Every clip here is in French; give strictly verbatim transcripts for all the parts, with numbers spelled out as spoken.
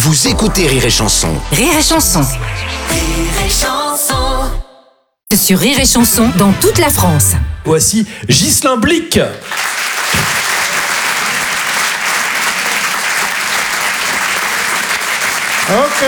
Vous écoutez Rire et Chanson. Rire et Chanson. Rire et Chanson. Sur Rire et Chanson dans toute la France. Voici Ghislain Blic. Ok.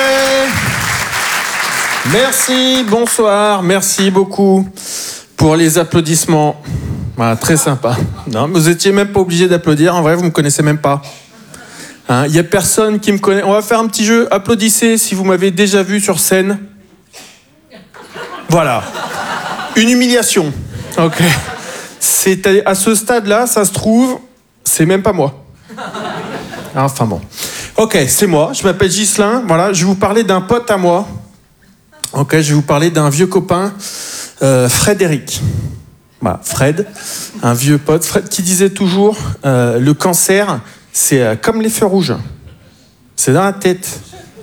Merci, bonsoir, merci beaucoup pour les applaudissements. Voilà, très sympa. Non, vous étiez même pas obligé d'applaudir. En vrai, vous me connaissez même pas. Il hein, y a personne qui me connaît. On va faire un petit jeu. Applaudissez si vous m'avez déjà vu sur scène. Voilà. Une humiliation. Ok. C'est à ce stade-là, ça se trouve, c'est même pas moi. Enfin bon. Ok, c'est moi. Je m'appelle Ghislain. Voilà, je vais vous parler d'un pote à moi. Ok, je vais vous parler d'un vieux copain, euh, Frédéric. Voilà, Fred, un vieux pote. Fred qui disait toujours, euh, le cancer, c'est euh, comme les feux rouges. C'est dans la tête.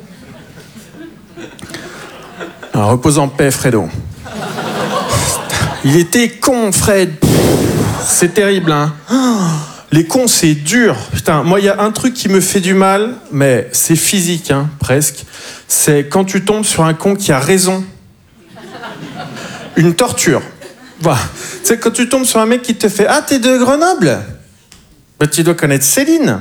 Alors, repose en paix, Fredo. Il était con, Fred. C'est terrible, hein. Les cons, c'est dur. Putain, moi, il y a un truc qui me fait du mal, mais c'est physique, hein, presque. C'est quand tu tombes sur un con qui a raison. Une torture. Voilà. C'est quand tu tombes sur un mec qui te fait « Ah, t'es de Grenoble ?» Ben, tu dois connaître Céline.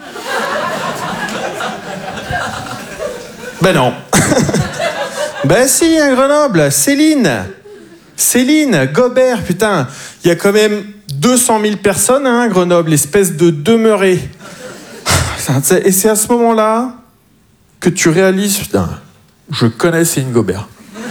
Ben non. Ben si, à Grenoble, Céline. Céline, Gobert, putain. Il y a quand même deux cent mille personnes hein, à Grenoble, espèce de demeuré. Et c'est à ce moment-là que tu réalises, putain, je connais Céline Gobert.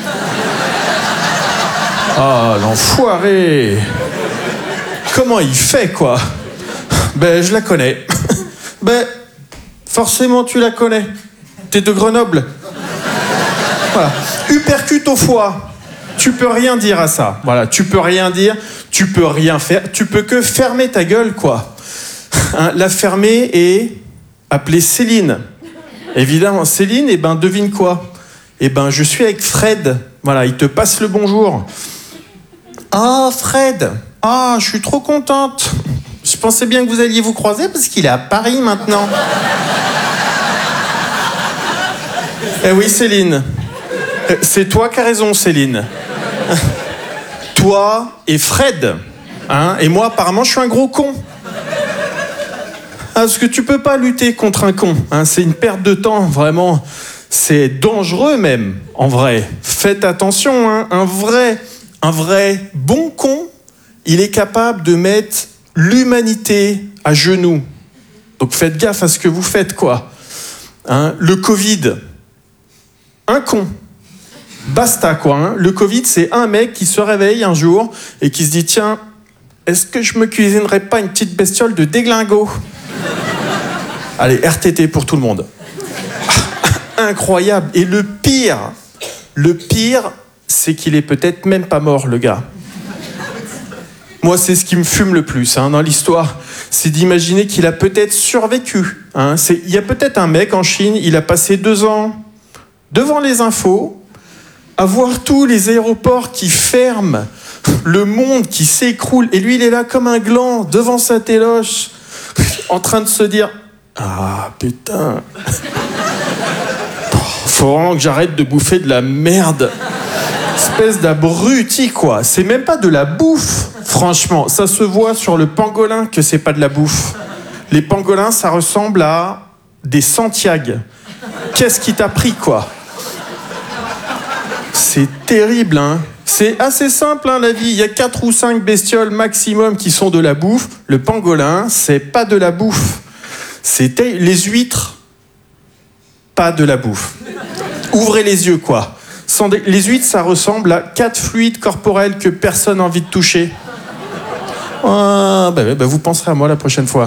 Ah, l'enfoiré. Comment il fait, quoi? Ben, je la connais. Ben, forcément, tu la connais. T'es de Grenoble. Voilà. Uppercut au foie. Tu peux rien dire à ça. Voilà, tu peux rien dire, tu peux rien faire. Tu peux que fermer ta gueule, quoi. Hein, la fermer et appeler Céline. Évidemment, Céline, et eh ben, devine quoi? Eh ben, je suis avec Fred. Voilà, il te passe le bonjour. Ah, Fred. Ah, je suis trop contente. Je pensais bien que vous alliez vous croiser parce qu'il est à Paris maintenant. Eh oui, Céline. C'est toi qui as raison, Céline. Toi et Fred. Hein, et moi, apparemment, je suis un gros con. Parce que tu peux pas lutter contre un con. Hein, c'est une perte de temps, vraiment. C'est dangereux même, en vrai. Faites attention, hein, un vrai, un vrai bon con, il est capable de mettre l'humanité à genoux. Donc faites gaffe à ce que vous faites, quoi. Hein, le Covid, un con. Basta, quoi. Hein. Le Covid, c'est un mec qui se réveille un jour et qui se dit « Tiens, est-ce que je me cuisinerais pas une petite bestiole de déglingo ?» Allez, R T T pour tout le monde. Incroyable. Et le pire, le pire, c'est qu'il est peut-être même pas mort, le gars. Moi, c'est ce qui me fume le plus hein, dans l'histoire. C'est d'imaginer qu'il a peut-être survécu. Hein. C'est, il y a peut-être un mec en Chine, il a passé deux ans devant les infos, à voir tous les aéroports qui ferment, le monde qui s'écroule, et lui, il est là comme un gland, devant sa téloche, en train de se dire « Ah, putain, faut vraiment que j'arrête de bouffer de la merde. » Espèce d'abruti, quoi. C'est même pas de la bouffe, franchement. Ça se voit sur le pangolin que c'est pas de la bouffe. Les pangolins, ça ressemble à des Santiago. Qu'est-ce qui t'a pris, quoi? C'est terrible, hein. C'est assez simple, hein, la vie. Il y a quatre ou cinq bestioles maximum qui sont de la bouffe. Le pangolin, c'est pas de la bouffe. C'est ter- les huîtres, pas de la bouffe. Ouvrez les yeux, quoi. Sans dé- les huîtres, ça ressemble à quatre fluides corporels que personne n'a envie de toucher. Ah, bah, bah, vous penserez à moi la prochaine fois.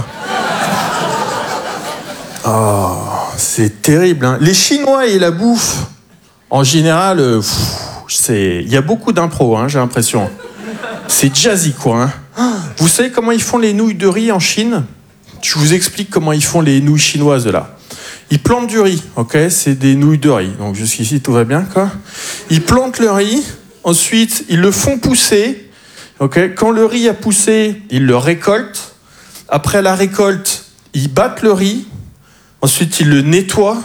Oh, c'est terrible, hein. Les Chinois et la bouffe, en général, euh, pff, c'est... il y a beaucoup d'impro, hein, j'ai l'impression. C'est jazzy, quoi. Hein. Vous savez comment ils font les nouilles de riz en Chine? Je vous explique comment ils font les nouilles chinoises, là. Ils plantent du riz, ok? C'est des nouilles de riz. Donc jusqu'ici, tout va bien, quoi. Ils plantent le riz, ensuite, ils le font pousser, ok? Quand le riz a poussé, ils le récoltent. Après la récolte, ils battent le riz. Ensuite, ils le nettoient.